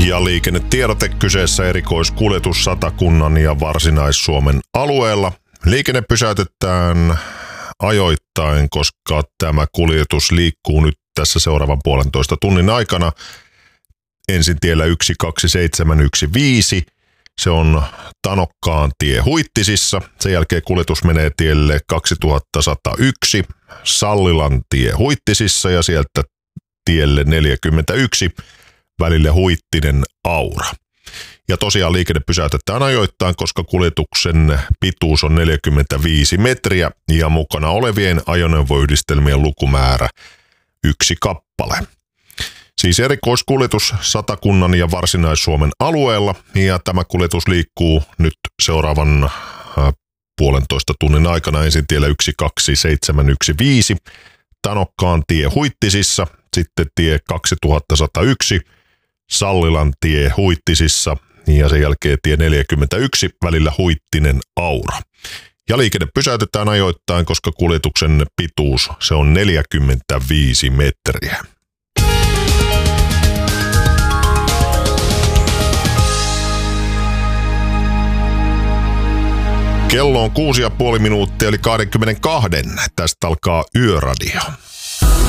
Ja liikennetiedote kyseessä erikoiskuljetus Satakunnan ja Varsinais-Suomen alueella. Liikenne pysäytetään ajoittain, koska tämä kuljetus liikkuu nyt tässä seuraavan 1,5 tunnin aikana. Ensin tiellä 12715. Se on Tanokkaan tie Huittisissa. Sen jälkeen kuljetus menee tielle 2101 Sallilan tie Huittisissa ja sieltä tielle 41 välille Huittinen-Aura. Ja tosiaan liikenne pysäytetään ajoittain, koska kuljetuksen pituus on 45 metriä ja mukana olevien ajoneuvoyhdistelmien lukumäärä 1 kappale. Siis erikoiskuljetus Satakunnan ja Varsinais-Suomen alueella, ja tämä kuljetus liikkuu nyt seuraavan 1,5 tunnin aikana ensin tiellä 12715, Tanokkaan tie Huittisissa, sitten tie 2101, Sallilan tie Huittisissa ja sen jälkeen tie 41 välillä Huittinen-Aura. Ja liikenne pysäytetään ajoittain, koska kuljetuksen pituus se on 45 metriä. Kello on 6,5 minuuttia eli 22. Tästä alkaa Yöradio.